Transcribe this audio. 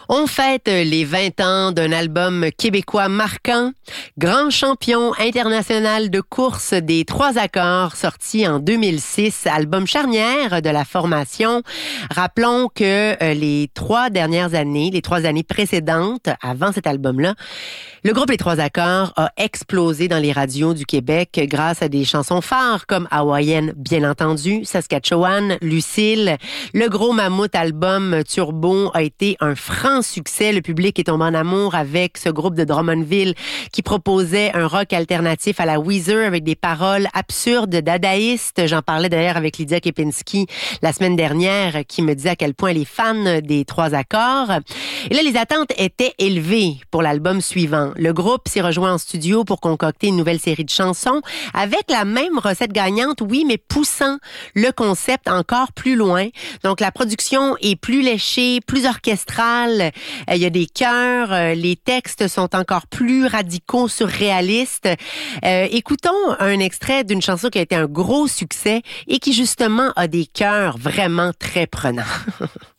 On fête les 20 ans d'un album québécois marquant, grand champion international de course des trois accords, sorti en 2006, album charnière de la formation. Rappelons que les trois années précédentes, avant cet album-là, le groupe Les Trois Accords a explosé dans les radios du Québec grâce à des chansons phares comme Hawaïenne, bien entendu, Saskatchewan, Lucille. Le Gros Mammouth album Turbo a été un franc succès. Le public est tombé en amour avec ce groupe de Drummondville qui proposait un rock alternatif à la Weezer avec des paroles absurdes, dadaïstes. J'en parlais d'ailleurs avec Lydia Kepinski la semaine dernière qui me disait à quel point elle est fan des Trois Accords. Et là, les attentes étaient élevées pour l'album suivant. Le groupe s'est rejoint en studio pour concocter une nouvelle série de chansons avec la même recette gagnante, oui, mais poussant le concept encore plus loin. Donc, la production est plus léchée, plus orchestrale. Il y a des chœurs, les textes sont encore plus radicaux, surréalistes. Écoutons un extrait d'une chanson qui a été un gros succès et qui, justement, a des chœurs vraiment très prenants.